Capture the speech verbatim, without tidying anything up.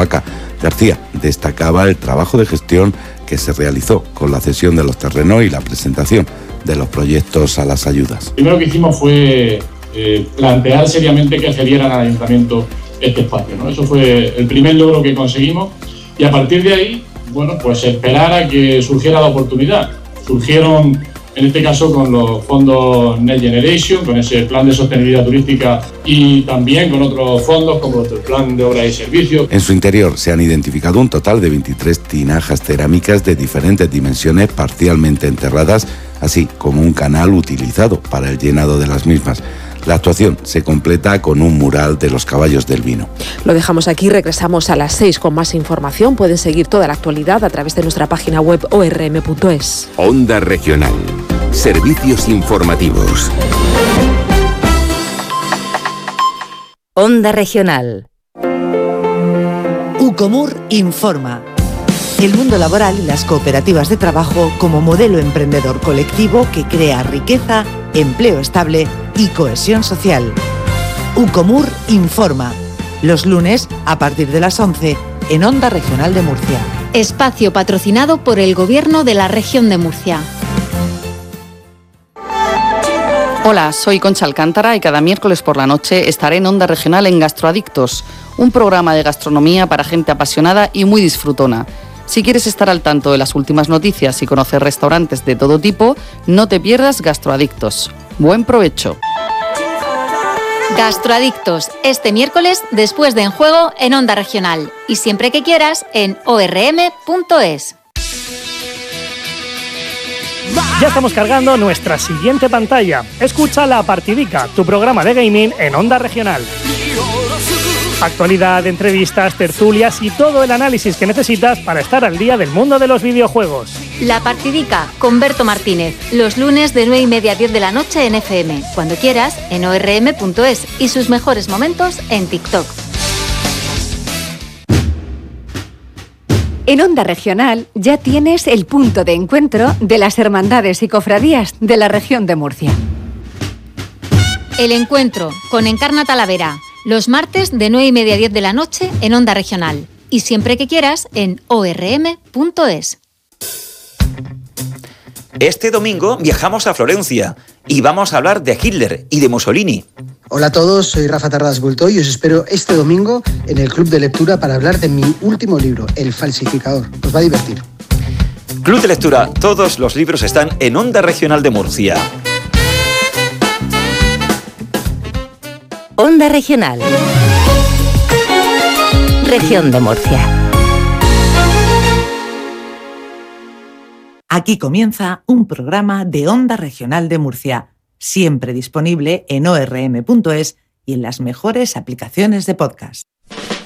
Cuernavaca. García destacaba el trabajo de gestión que se realizó con la cesión de los terrenos y la presentación de los proyectos a las ayudas. Lo primero que hicimos fue eh, plantear seriamente que cedieran al ayuntamiento este espacio, ¿no? Eso fue el primer logro que conseguimos y a partir de ahí, bueno, pues esperar a que surgiera la oportunidad. Surgieron, en este caso, con los fondos Next Generation, con ese plan de sostenibilidad turística y también con otros fondos como el plan de obras y servicios. En su interior se han identificado un total de veintitrés tinajas cerámicas de diferentes dimensiones parcialmente enterradas, así como un canal utilizado para el llenado de las mismas. La actuación se completa con un mural de los caballos del vino. Lo dejamos aquí, regresamos a las seis con más información. Pueden seguir toda la actualidad a través de nuestra página web o r m punto es. Onda Regional. Servicios informativos. Onda Regional. Ucomur informa. El mundo laboral y las cooperativas de trabajo como modelo emprendedor colectivo que crea riqueza, empleo estable y cohesión social. Ucomur informa. Los lunes a partir de las once en Onda Regional de Murcia. Espacio patrocinado por el Gobierno de la Región de Murcia. Hola, soy Concha Alcántara y cada miércoles por la noche estaré en Onda Regional en Gastroadictos, un programa de gastronomía para gente apasionada y muy disfrutona. Si quieres estar al tanto de las últimas noticias y conocer restaurantes de todo tipo, no te pierdas Gastroadictos. ¡Buen provecho! Gastroadictos, este miércoles después de En Juego en Onda Regional y siempre que quieras en o r m punto es. Ya estamos cargando nuestra siguiente pantalla. Escucha La Partidica, tu programa de gaming en Onda Regional. Actualidad, entrevistas, tertulias y todo el análisis que necesitas para estar al día del mundo de los videojuegos. La Partidica con Berto Martínez, los lunes de nueve y media a diez de la noche en F M, cuando quieras en o r m punto es y sus mejores momentos en TikTok. En Onda Regional ya tienes el punto de encuentro de las hermandades y cofradías de la región de Murcia. El encuentro con Encarna Talavera, los martes de nueve y media a diez de la noche en Onda Regional y siempre que quieras en o r m punto es. Este domingo viajamos a Florencia y vamos a hablar de Hitler y de Mussolini. Hola a todos, soy Rafa Tarradas Bulto y os espero este domingo en el Club de Lectura para hablar de mi último libro, El Falsificador. Os va a divertir. Club de Lectura, todos los libros están en Onda Regional de Murcia. Onda Regional. Región de Murcia. Aquí comienza un programa de Onda Regional de Murcia, siempre disponible en o r m punto es y en las mejores aplicaciones de podcast.